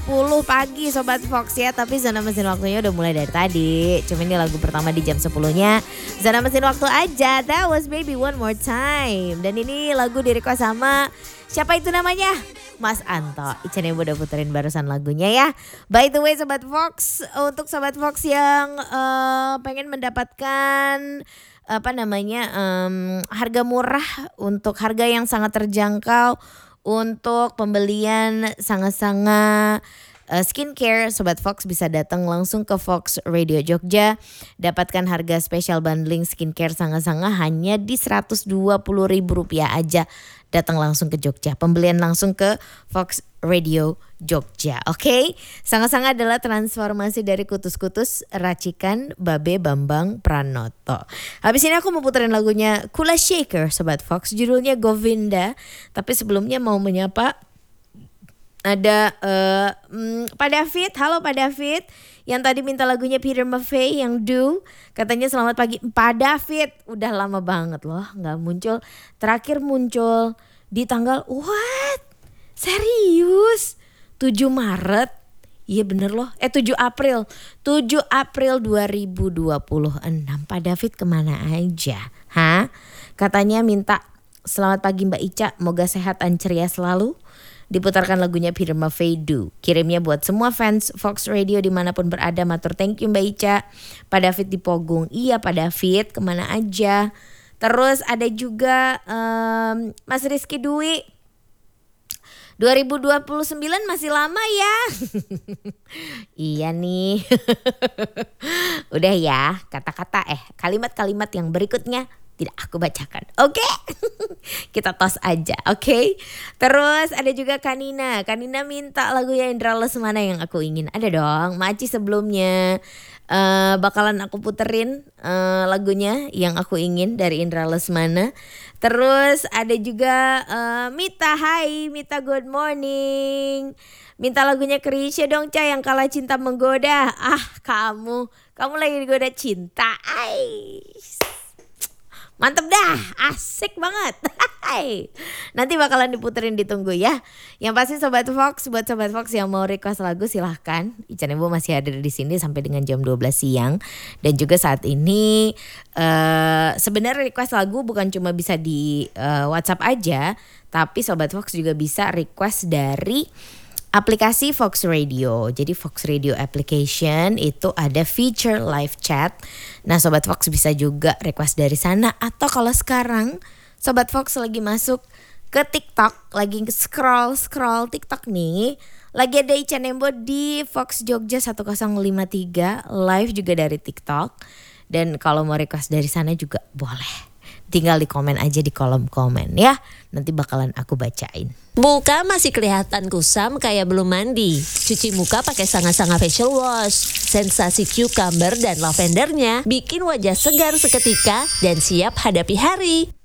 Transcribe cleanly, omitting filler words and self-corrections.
pagi Sobat Fox ya. Tapi Zona Mesin Waktunya udah mulai dari tadi. Cuma ini lagu pertama di jam 10-nya Zona Mesin Waktu aja. That was Baby One More Time. Dan ini lagu di-request sama siapa itu namanya? Mas Anto. Ica Nembo udah puterin barusan lagunya ya. By the way Sobat Fox, untuk Sobat Fox yang pengen mendapatkan harga murah, untuk harga yang sangat terjangkau, untuk pembelian sangat-sangat skincare, Sobat Fox bisa datang langsung ke Fox Radio Jogja. Dapatkan harga spesial bundling skincare sangat-sangat hanya di Rp120.000 aja. Datang langsung ke Jogja, pembelian langsung ke Fox Radio Jogja. Oke? Sangat-sangat adalah transformasi dari kutus-kutus racikan Babe Bambang Pranoto. Habis ini aku mau puterin lagunya Kula Shaker Sobat Fox, judulnya Govinda. Tapi sebelumnya mau menyapa ada Pak David. Halo Pak David, yang tadi minta lagunya Peter Maffay yang Do. Katanya selamat pagi Pak David. Udah lama banget loh gak muncul. Terakhir muncul di tanggal serius 7 Maret. Iya bener loh, 7 April 2026. Pak David kemana aja? Katanya minta selamat pagi Mbak Ica, moga sehat dan ceria selalu. Diputarkan lagunya Peter Maffay Do. Kirimnya buat semua fans Fox Radio dimanapun berada. Matur thank you Mbak Ica. Pak David di Pogung. Iya Pak David, kemana aja. Terus ada juga Mas Rizky Dwi. 2029 masih lama ya. Iya nih. Udah ya, kalimat-kalimat yang berikutnya tidak aku bacakan. Oke? Kita tos aja. Oke? Terus ada juga Kanina. Kanina minta lagunya Indra Lesmana yang aku ingin. Ada dong. Maci sebelumnya bakalan aku puterin lagunya yang aku ingin dari Indra Lesmana. Terus ada juga Mita. Hai Mita, good morning. Minta lagunya Krisya dong Ca, yang Kala Cinta Menggoda. Kamu lagi digoda cinta. Mantep dah, asik banget. Nanti bakalan diputerin, ditunggu ya. Yang pasti Sobat Fox, buat Sobat Fox yang mau request lagu silahkan. Ica Nembo masih hadir di sini sampai dengan jam 12 siang. Dan juga saat ini sebenarnya request lagu bukan cuma bisa di WhatsApp aja, tapi Sobat Fox juga bisa request dari aplikasi Fox Radio. Jadi Fox Radio application itu ada feature live chat. Nah Sobat Fox bisa juga request dari sana. Atau kalau sekarang Sobat Fox lagi masuk ke TikTok, lagi scroll TikTok nih, lagi ada Ica Nembo di Fox Jogja 1053 live juga dari TikTok. Dan kalau mau request dari sana juga boleh. Tinggal di komen aja di kolom komen ya. Nanti bakalan aku bacain. Muka masih kelihatan kusam kayak belum mandi. Cuci muka pakai Sanga-Sanga facial wash. Sensasi cucumber dan lavendernya bikin wajah segar seketika dan siap hadapi hari.